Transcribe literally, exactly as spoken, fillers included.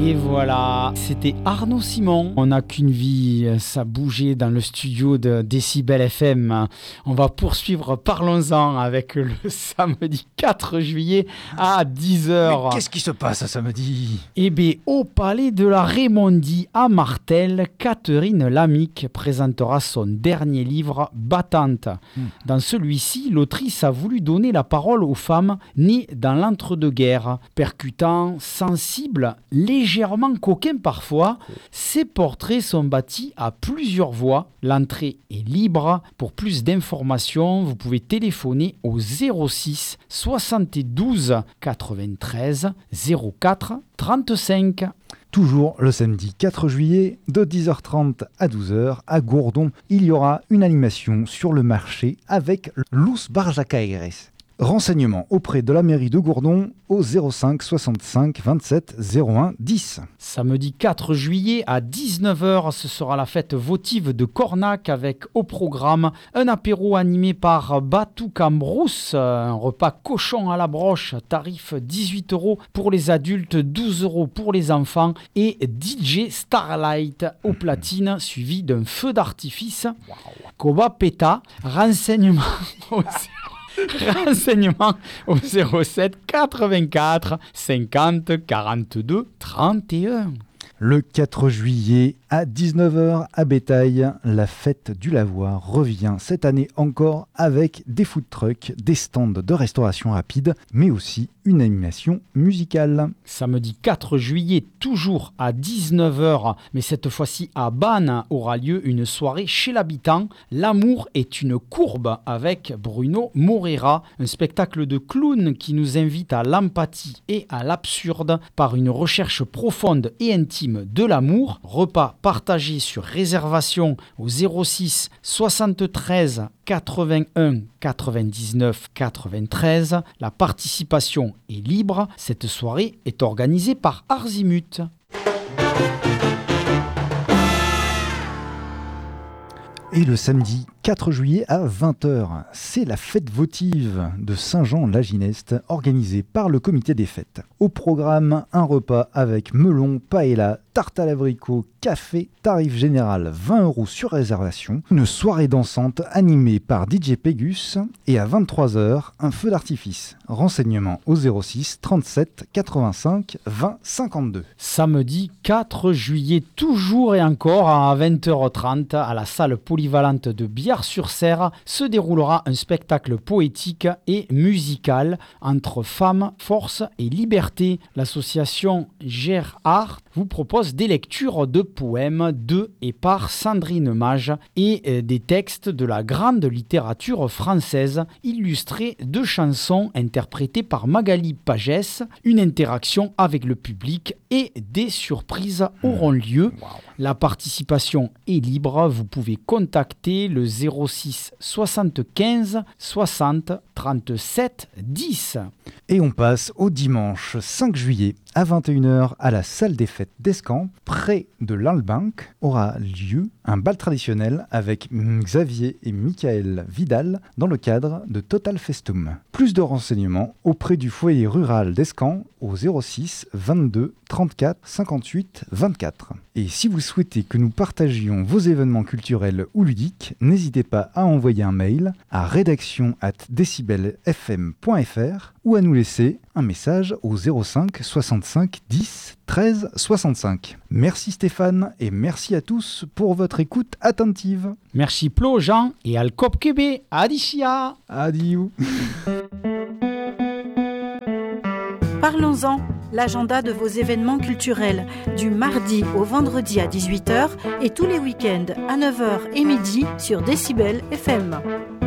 Et voilà, c'était Arnaud Simon. On n'a qu'une vie, ça bougeait dans le studio de Décibel F M. On va poursuivre, parlons-en, avec le samedi quatre juillet à dix heures. Mais qu'est-ce qui se passe ce samedi ? Eh bien, au Palais de la Raymondie à Martel, Catherine Lamique présentera son dernier livre, Battante. Mmh. Dans celui-ci, l'autrice a voulu donner la parole aux femmes nées dans l'entre-deux-guerres, percutant, sensibles, légèrement coquins parfois. Ces portraits sont bâtis à plusieurs voix. L'entrée est libre. Pour plus d'informations, vous pouvez téléphoner au zéro six soixante-douze quatre-vingt-treize zéro quatre trente-cinq. Toujours le samedi quatre juillet, de dix heures trente à douze heures, à Gourdon, il y aura une animation sur le marché avec Luz Barjacaires. Renseignements auprès de la mairie de Gourdon au zéro cinq soixante-cinq vingt-sept zéro un dix. Samedi quatre juillet à dix-neuf heures, ce sera la fête votive de Cornac avec au programme un apéro animé par Batou Cambrousse, un repas cochon à la broche, tarif dix-huit euros pour les adultes, douze euros pour les enfants et D J Starlight au platine suivi d'un feu d'artifice. Wow. Koba Peta, renseignements aussi. Renseignements au zéro sept quatre-vingt-quatre cinquante quarante-deux trente et un. Le quatre juillet à dix-neuf heures à Bétail, la fête du lavoir revient cette année encore avec des food trucks, des stands de restauration rapide, mais aussi une animation musicale. Samedi quatre juillet, toujours à dix-neuf heures, mais cette fois-ci à Bannes, aura lieu une soirée chez l'habitant. L'amour est une courbe avec Bruno Morera, un spectacle de clown qui nous invite à l'empathie et à l'absurde par une recherche profonde et intime de l'amour. Repas partagé sur réservation au zéro six soixante-treize quatre-vingt-un quatre-vingt-dix-neuf quatre-vingt-treize. La participation est libre. Cette soirée est organisée par Arzimut. Et le samedi quatre juillet à vingt heures, c'est la fête votive de Saint-Jean-la-Gineste organisée par le comité des fêtes. Au programme, un repas avec melon, paella, tarte à l'abricot, café, tarif général vingt euros sur réservation, une soirée dansante animée par D J Pégus et à vingt-trois heures, un feu d'artifice. Renseignements au zéro six trente-sept quatre-vingt-cinq vingt cinquante-deux. Samedi quatre juillet, toujours et encore à vingt heures trente à la salle polyvalente de Biars-sur-Serre se déroulera un spectacle poétique et musical entre femmes, force et liberté. L'association Gère Art vous propose des lectures de poèmes de et par Sandrine Mage et des textes de la grande littérature française illustrés de chansons interprétées par Magali Pagès, une interaction avec le public et des surprises auront lieu. Wow. La participation est libre, vous pouvez contacter le zéro six soixante-quinze soixante trente-sept dix. Et on passe au dimanche cinq juillet à vingt et une heures à la salle des fêtes d'Escamps, près de l'Albanque, aura lieu un bal traditionnel avec Xavier et Michael Vidal dans le cadre de Total Festum. Plus de renseignements auprès du foyer rural d'Escamps au zéro six vingt-deux trente-quatre cinquante-huit vingt-quatre. Et si vous souhaitez que nous partagions vos événements culturels ou ludiques, n'hésitez pas à envoyer un mail à rédaction arobase décibel f m point f r ou à nous laisser un message au zéro cinq soixante-cinq dix treize soixante-cinq. Merci Stéphane et merci à tous pour votre écoute attentive. Merci Plo, Jean et Alcop Québec. Adicia. Adieu. Parlons-en, l'agenda de vos événements culturels, du mardi au vendredi à dix-huit heures et tous les week-ends à neuf heures et midi sur Décibel F M.